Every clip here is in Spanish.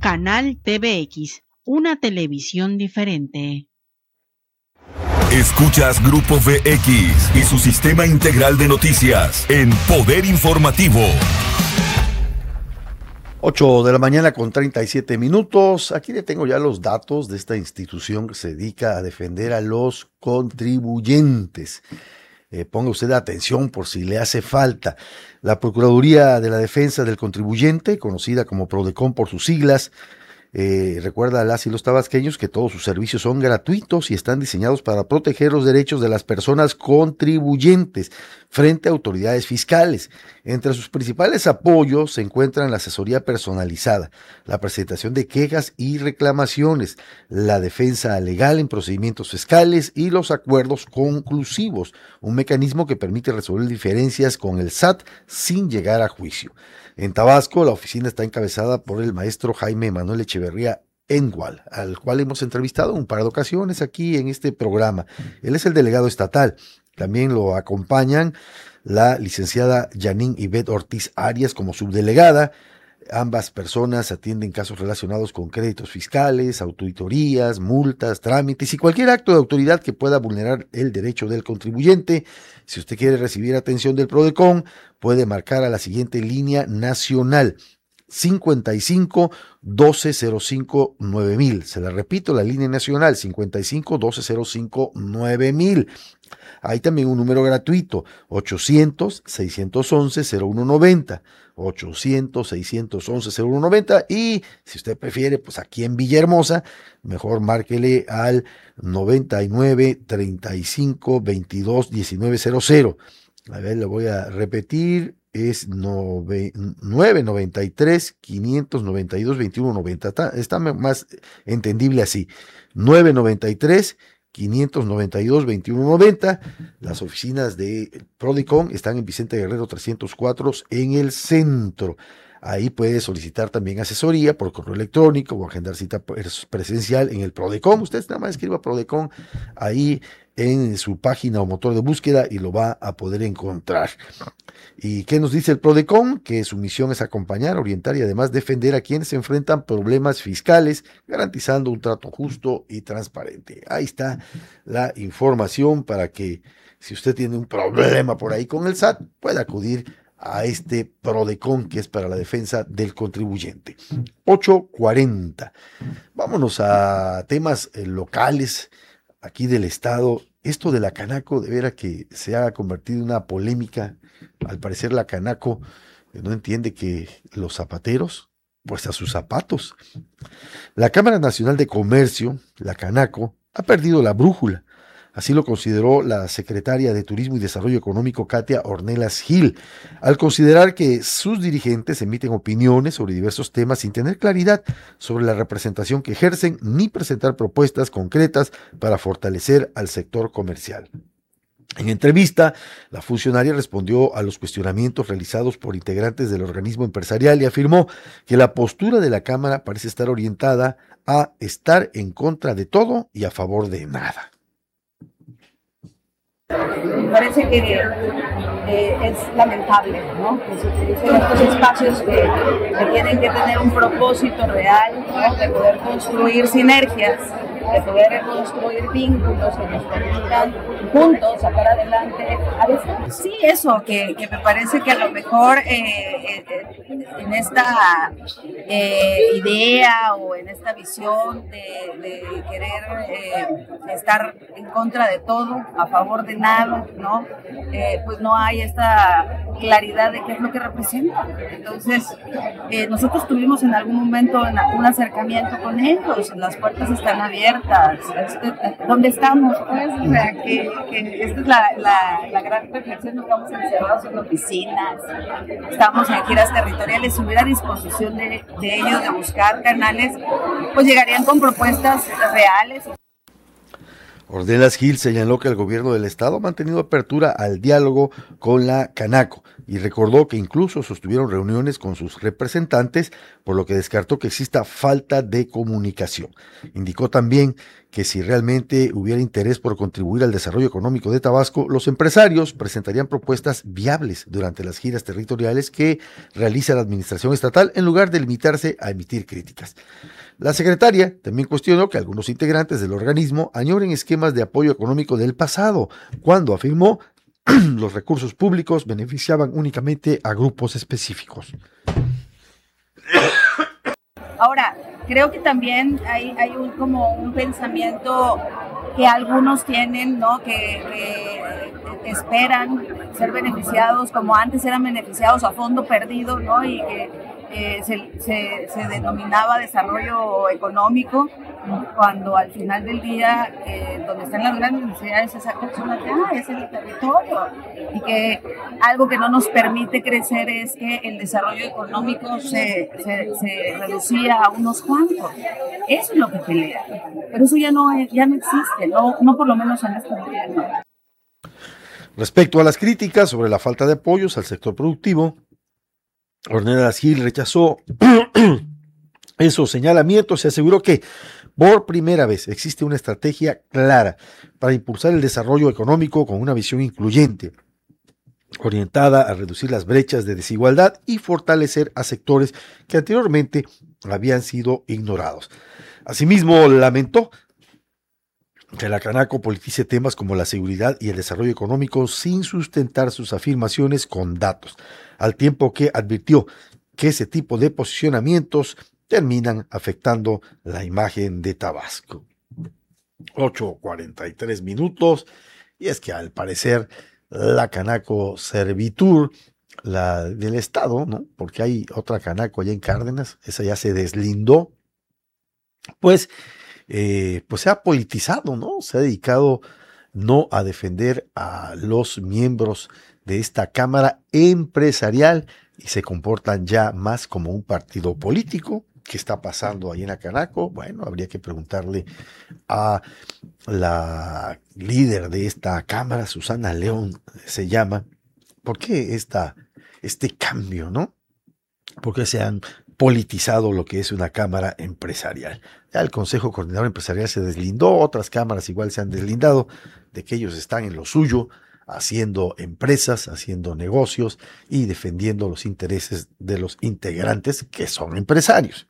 Canal TVX, una televisión diferente. Escuchas Grupo VX y su sistema integral de noticias en Poder Informativo. 8 de la mañana con 37 minutos. Aquí le tengo ya los datos de esta institución que se dedica a defender a los contribuyentes. Ponga usted atención por si le hace falta. La Procuraduría de la Defensa del Contribuyente, conocida como PRODECON por sus siglas, recuerda a las y los tabasqueños que todos sus servicios son gratuitos y están diseñados para proteger los derechos de las personas contribuyentes frente a autoridades fiscales. Entre sus principales apoyos se encuentran la asesoría personalizada, la presentación de quejas y reclamaciones, la defensa legal en procedimientos fiscales y los acuerdos conclusivos, un mecanismo que permite resolver diferencias con el SAT sin llegar a juicio. En Tabasco, la oficina está encabezada por el maestro Jaime Manuel Echeverría Engual, al cual hemos entrevistado un par de ocasiones aquí en este programa. Él es el delegado estatal. También lo acompañan la licenciada Janine Ivette Ortiz Arias como subdelegada. Ambas personas atienden casos relacionados con créditos fiscales, auditorías, multas, trámites y cualquier acto de autoridad que pueda vulnerar el derecho del contribuyente. Si usted quiere recibir atención del PRODECON, puede marcar a la siguiente línea nacional: 55 1205 9000. Se la repito, la línea nacional 55 1205 9000. Hay también un número gratuito, 800-611-0190, 800-611-0190, y si usted prefiere, pues aquí en Villahermosa, mejor márquele al 99-35-22-1900. A ver, le voy a repetir, es 993-592-2190, está más entendible así, 993-592-2190. Las oficinas de PRODECON están en Vicente Guerrero 304 en el centro. Ahí puede solicitar también asesoría por correo electrónico o agendar cita presencial en el PRODECON. Usted nada más escriba PRODECON ahí en su página o motor de búsqueda y lo va a poder encontrar. ¿Y qué nos dice el PRODECON? Que su misión es acompañar, orientar y además defender a quienes se enfrentan problemas fiscales, garantizando un trato justo y transparente. Ahí está la información para que, si usted tiene un problema por ahí con el SAT, pueda acudir a este PRODECON, que es para la defensa del contribuyente. 8:40. Vámonos a temas locales aquí del estado. Esto de la Canaco, de veras que se ha convertido en una polémica. Al parecer la Canaco no entiende que los zapateros, pues a sus zapatos. La Cámara Nacional de Comercio, la Canaco, ha perdido la brújula. Así lo consideró la secretaria de Turismo y Desarrollo Económico, Katia Ornelas Gil, al considerar que sus dirigentes emiten opiniones sobre diversos temas sin tener claridad sobre la representación que ejercen ni presentar propuestas concretas para fortalecer al sector comercial. En entrevista, la funcionaria respondió a los cuestionamientos realizados por integrantes del organismo empresarial y afirmó que la postura de la Cámara parece estar orientada a estar en contra de todo y a favor de nada. Me parece que es lamentable, ¿no?, que se utilicen estos espacios que tienen que tener un propósito real, ¿no?, de poder construir sinergias, de poder construir vínculos que nos permitan juntos sacar adelante. A veces sí, eso, que me parece que a lo mejor en esta idea o en esta visión de querer estar en contra de todo, a favor de nada, ¿no?, pues no hay esta claridad de qué es lo que representa. Entonces, nosotros tuvimos en algún momento un acercamiento con ellos, las puertas están abiertas. ¿Dónde estamos? Pues, o sea, que esta es la gran reflexión. No estamos encerrados en oficinas, estamos en giras territoriales. Si hubiera disposición de ellos de buscar canales, pues llegarían con propuestas reales. Ornelas Gil señaló que el gobierno del estado ha mantenido apertura al diálogo con la Canaco y recordó que incluso sostuvieron reuniones con sus representantes, por lo que descartó que exista falta de comunicación. Indicó también que si realmente hubiera interés por contribuir al desarrollo económico de Tabasco, los empresarios presentarían propuestas viables durante las giras territoriales que realiza la administración estatal en lugar de limitarse a emitir críticas. La secretaria también cuestionó que algunos integrantes del organismo añoren esquemas de apoyo económico del pasado, cuando afirmó los recursos públicos beneficiaban únicamente a grupos específicos. Ahora, creo que también hay como un pensamiento que algunos tienen, ¿no? Que esperan ser beneficiados como antes eran beneficiados a fondo perdido, ¿no? Y que se denominaba desarrollo económico, cuando al final del día, donde están las grandes necesidades, esa persona que es el territorio, y que algo que no nos permite crecer es que el desarrollo económico se reducía a unos cuantos. Eso es lo que pelea, pero eso ya no existe, no por lo menos en este gobierno. Respecto a las críticas sobre la falta de apoyos al sector productivo, Ornelas Gil rechazó esos señalamientos y aseguró que por primera vez existe una estrategia clara para impulsar el desarrollo económico con una visión incluyente, orientada a reducir las brechas de desigualdad y fortalecer a sectores que anteriormente habían sido ignorados. Asimismo, lamentó que la Canaco politice temas como la seguridad y el desarrollo económico sin sustentar sus afirmaciones con datos, al tiempo que advirtió que ese tipo de posicionamientos terminan afectando la imagen de Tabasco. 8:43 minutos, y es que al parecer la Canaco Servitur, la del Estado, ¿no? Porque hay otra Canaco allá en Cárdenas, esa ya se deslindó, pues se ha politizado, ¿no? Se ha dedicado no a defender a los miembros de esta Cámara Empresarial y se comportan ya más como un partido político. ¿Qué está pasando ahí en la Canaco? Bueno, habría que preguntarle a la líder de esta Cámara, Susana León se llama, ¿por qué este cambio, no? ¿Por qué se han politizado lo que es una Cámara Empresarial? Ya el Consejo Coordinador Empresarial se deslindó, otras cámaras igual se han deslindado de que ellos están en lo suyo, haciendo empresas, haciendo negocios y defendiendo los intereses de los integrantes que son empresarios.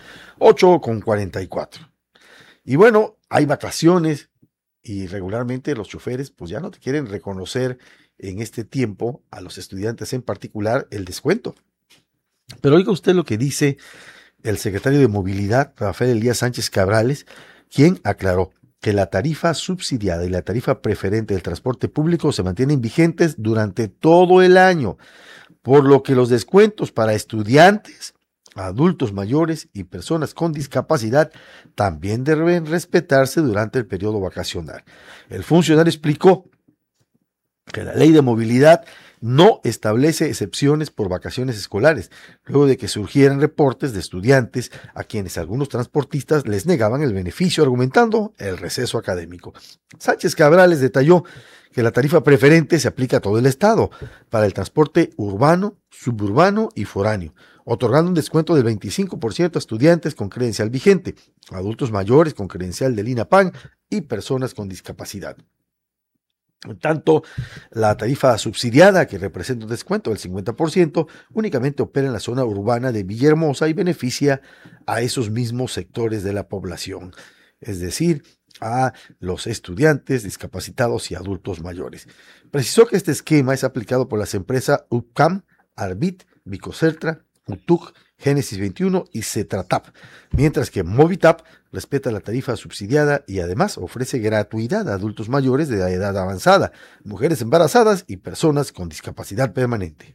8:44. Y bueno, hay vacaciones y regularmente los choferes pues ya no te quieren reconocer en este tiempo, a los estudiantes en particular, el descuento. Pero oiga usted lo que dice el secretario de Movilidad, Rafael Elías Sánchez Cabrales, quien aclaró que la tarifa subsidiada y la tarifa preferente del transporte público se mantienen vigentes durante todo el año, por lo que los descuentos para estudiantes, adultos mayores y personas con discapacidad también deben respetarse durante el periodo vacacional. El funcionario explicó que la ley de movilidad no establece excepciones por vacaciones escolares, luego de que surgieran reportes de estudiantes a quienes algunos transportistas les negaban el beneficio argumentando el receso académico. Sánchez Cabrales detalló que la tarifa preferente se aplica a todo el estado para el transporte urbano, suburbano y foráneo, otorgando un descuento del 25% a estudiantes con credencial vigente, adultos mayores con credencial del INAPAN y personas con discapacidad. En tanto, la tarifa subsidiada, que representa un descuento del 50%, únicamente opera en la zona urbana de Villahermosa y beneficia a esos mismos sectores de la población, es decir, a los estudiantes, discapacitados y adultos mayores. Precisó que este esquema es aplicado por las empresas UPCAM, Arbit, Vicocertra, UTUC, Génesis 21 y Cetratap, mientras que Movitap respeta la tarifa subsidiada y además ofrece gratuidad a adultos mayores de edad avanzada, mujeres embarazadas y personas con discapacidad permanente.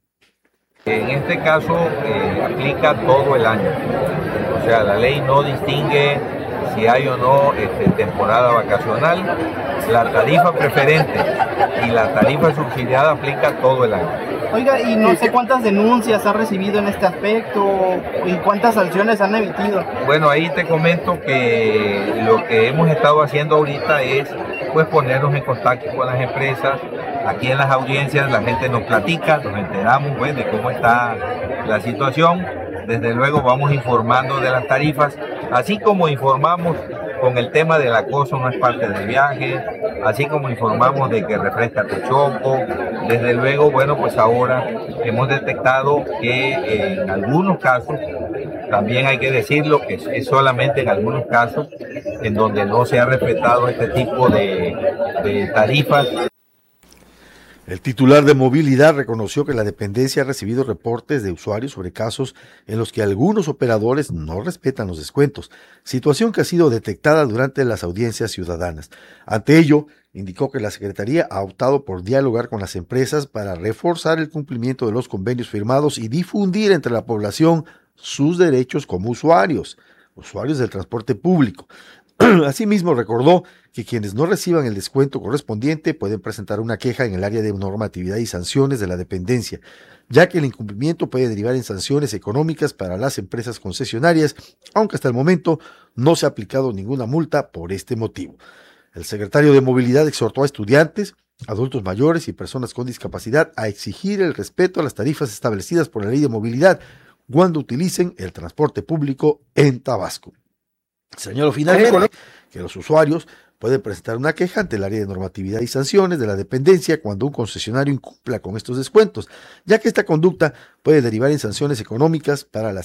En este caso aplica todo el año, o sea, la ley no distingue si hay o no temporada vacacional. La tarifa preferente y la tarifa subsidiada aplica todo el año. Oiga, y no sé cuántas denuncias ha recibido en este aspecto y cuántas sanciones han emitido. Bueno, ahí te comento que lo que hemos estado haciendo ahorita es pues ponernos en contacto con las empresas. Aquí en las audiencias la gente nos platica, nos enteramos pues, de cómo está la situación. Desde luego vamos informando de las tarifas, así como informamos con el tema del acoso no es parte del viaje, así como informamos de que refresca tu choco. Desde luego, bueno, pues ahora hemos detectado que en algunos casos, también hay que decirlo, que es solamente en algunos casos en donde no se ha respetado este tipo de tarifas. El titular de movilidad reconoció que la dependencia ha recibido reportes de usuarios sobre casos en los que algunos operadores no respetan los descuentos, situación que ha sido detectada durante las audiencias ciudadanas. Ante ello, indicó que la Secretaría ha optado por dialogar con las empresas para reforzar el cumplimiento de los convenios firmados y difundir entre la población sus derechos como usuarios del transporte público. Asimismo, recordó que quienes no reciban el descuento correspondiente pueden presentar una queja en el área de normatividad y sanciones de la dependencia, ya que el incumplimiento puede derivar en sanciones económicas para las empresas concesionarias, aunque hasta el momento no se ha aplicado ninguna multa por este motivo. El secretario de Movilidad exhortó a estudiantes, adultos mayores y personas con discapacidad a exigir el respeto a las tarifas establecidas por la Ley de Movilidad cuando utilicen el transporte público en Tabasco. Señaló finalmente que los usuarios pueden presentar una queja ante el área de normatividad y sanciones de la dependencia cuando un concesionario incumpla con estos descuentos, ya que esta conducta puede derivar en sanciones económicas para las